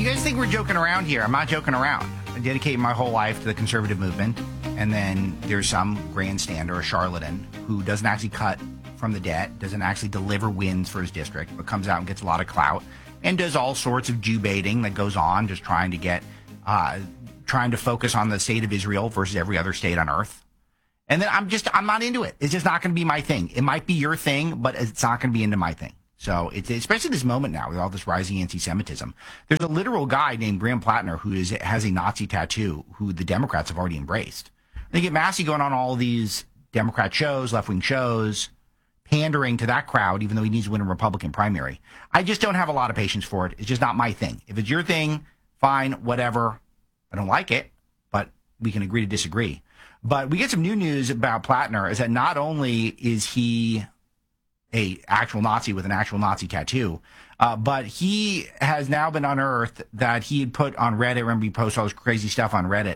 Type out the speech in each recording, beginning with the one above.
guys think we're joking around here? I'm not joking around. I dedicated my whole life to the conservative movement, and then there's some grandstander, a charlatan, who doesn't actually cut from the debt, doesn't actually deliver wins for his district, but comes out and gets a lot of clout, and does all sorts of Jew baiting that goes on, just trying to focus on the state of Israel versus every other state on earth. And then I'm not into it. It's just not going to be my thing. It might be your thing, but it's not going to be into my thing. So it's especially this moment now with all this rising anti-Semitism. There's a literal guy named Graham Plattner who has a Nazi tattoo who the Democrats have already embraced. They get Massey going on all these Democrat shows, left-wing shows, pandering to that crowd, even though he needs to win a Republican primary. I just don't have a lot of patience for it. It's just not my thing. If it's your thing, fine, whatever. I don't like it, but we can agree to disagree. But we get some new news about Plattner is that not only is he a actual Nazi with an actual Nazi tattoo, but he has now been unearthed that he had put on Reddit. Remember, he posted all this crazy stuff on Reddit.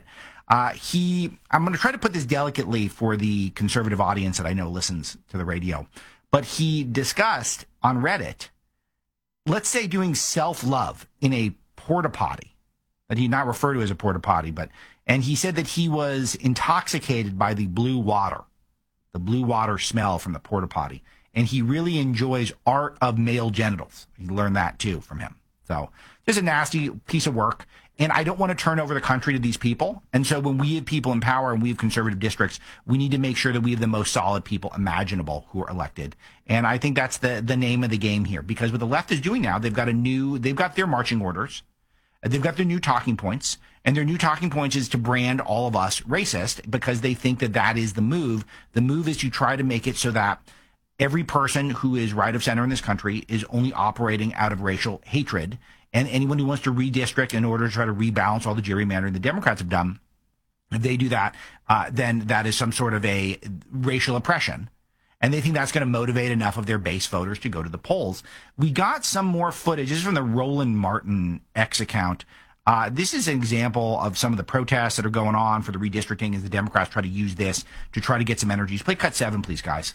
I'm going to try to put this delicately for the conservative audience that I know listens to the radio, but he discussed on Reddit, let's say doing self-love in a porta potty that he not refer to as a porta potty, and he said that he was intoxicated by the blue water smell from the porta potty. And he really enjoys art of male genitals. He learned that too from him. So just a nasty piece of work. And I don't want to turn over the country to these people. And so when we have people in power and we have conservative districts, we need to make sure that we have the most solid people imaginable who are elected. And I think that's the name of the game here. Because what the left is doing now, they've got their marching orders. They've got their new talking points. And their new talking points is to brand all of us racist because they think that is the move. The move is to try to make it so that every person who is right of center in this country is only operating out of racial hatred. And anyone who wants to redistrict in order to try to rebalance all the gerrymandering the Democrats have done, if they do that, then that is some sort of a racial oppression. And they think that's going to motivate enough of their base voters to go to the polls. We got some more footage. This is from the Roland Martin X account. This is an example of some of the protests that are going on for the redistricting as the Democrats try to use this to try to get some energies. Play cut 7, please, guys.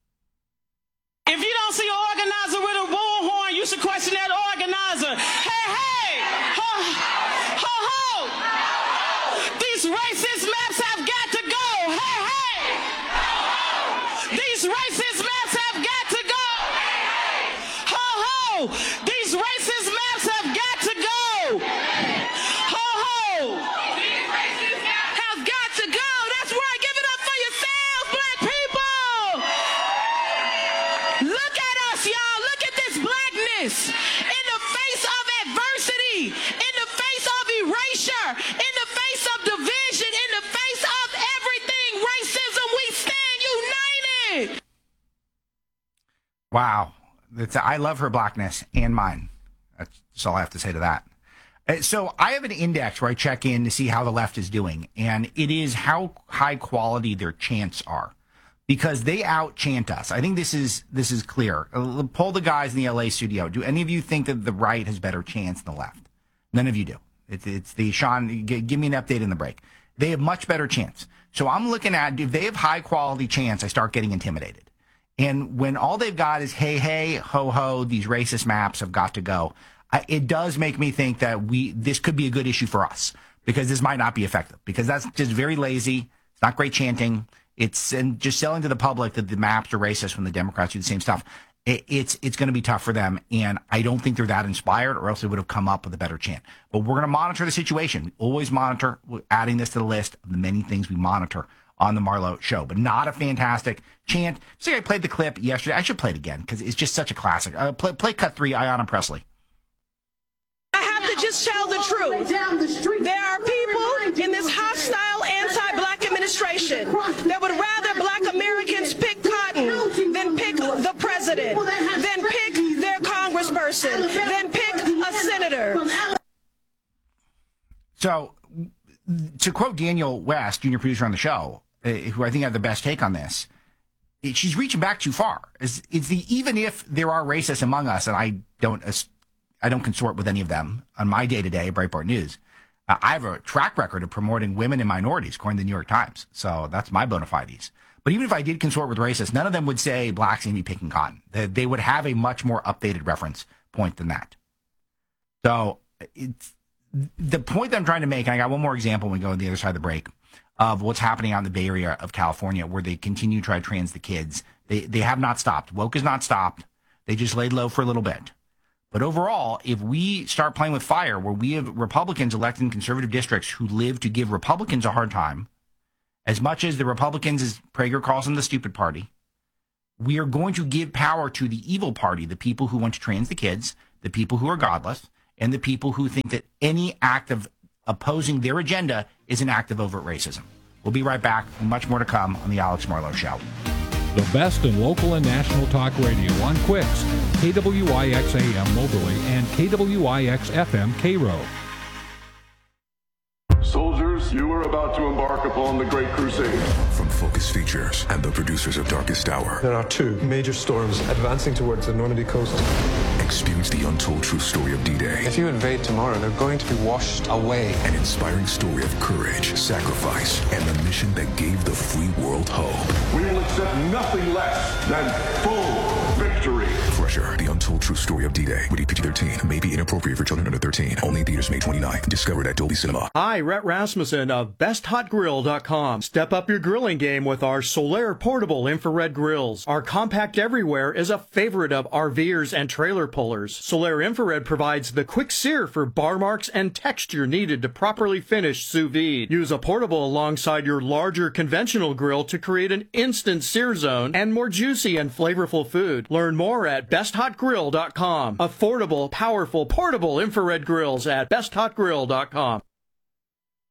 If you don't see an organizer with a bullhorn, you should question that organizer. Hey, hey! Ho, ho, ho! These racist maps have got to go! Hey, hey! These racist maps have got to go! Ho, ho! These racist maps have got to go! Ho, ho! These racist maps have got to go! That's right! Give it up for yourselves, black people! Look at us, y'all. Look at this blackness. In the face of adversity, in the face of erasure, in the face of division, in the face of everything racism, we stand united. Wow. I love her blackness and mine. That's all I have to say to that. So I have an index where I check in to see how the left is doing, and it is how high quality their chants are. Because they out-chant us. I think this is clear. Poll the guys in the LA studio. Do any of you think that the right has better chants than the left? None of you do. It's the Sean, give me an update in the break. They have much better chants. So I'm looking at, if they have high-quality chants, I start getting intimidated. And when all they've got is, hey, hey, ho, ho, these racist maps have got to go, it does make me think that this could be a good issue for us. Because this might not be effective. Because that's just very lazy. It's not great chanting. And just selling to the public that the maps are racist when the Democrats do the same stuff. It's going to be tough for them. And I don't think they're that inspired, or else they would have come up with a better chant. But we're going to monitor the situation. We always monitor. We're adding this to the list of the many things we monitor on the Marlo Show. But not a fantastic chant. See, I played the clip yesterday. I should play it again because it's just such a classic. Play cut 3, Ayanna Pressley. I have to just tell the truth. There are people in this hostile anti-black administration that would rather black Americans pick cotton than pick the president, than pick their congressperson, than pick a senator. So, to quote Daniel West, junior producer on the show, who I think had the best take on this, she's reaching back too far. Even if there are racists among us, and I don't consort with any of them on my day-to-day Breitbart News. I have a track record of promoting women and minorities, according to the New York Times. So that's my bona fides. But even if I did consort with racists, none of them would say blacks need to be picking cotton. They would have a much more updated reference point than that. So the point that I'm trying to make, and I got one more example when we go on the other side of the break, of what's happening out in the Bay Area of California, where they continue to try to trans the kids. They have not stopped. Woke has not stopped. They just laid low for a little bit. But overall, if we start playing with fire, where we have Republicans elected in conservative districts who live to give Republicans a hard time, as much as the Republicans, as Prager calls them, the stupid party, we are going to give power to the evil party, the people who want to trans the kids, the people who are godless, and the people who think that any act of opposing their agenda is an act of overt racism. We'll be right back. Much more to come on the Alex Marlowe Show. The best in local and national talk radio on Quicks, KWIX AM Moberly and KWIX FM Cairo. Soldiers, you are about to embark upon the Great Crusade. From Focus Features and the producers of Darkest Hour. There are 2 major storms advancing towards the Normandy coast. Experience the untold true story of D-Day. If you invade tomorrow, they're going to be washed away. An inspiring story of courage, sacrifice, and the mission that gave the free world hope. We will accept nothing less than full victory. Crusher, the untold true story of D-Day. Rated PG-13. May be inappropriate for children under 13. Only in theaters May 29th. Discovered at Dolby Cinema. Hi, Rhett Rasmussen of BestHotGrill.com. Step up your grilling game with our Solaire portable infrared grills. Our compact everywhere is a favorite of RVers and trailer pullers. Solaire Infrared provides the quick sear for bar marks and texture needed to properly finish sous vide. Use a portable alongside your larger conventional grill to create an instant sear zone and more juicy and flavorful food. Learn more at BestHotGrill.com. Affordable, powerful, portable infrared grills at BestHotGrill.com.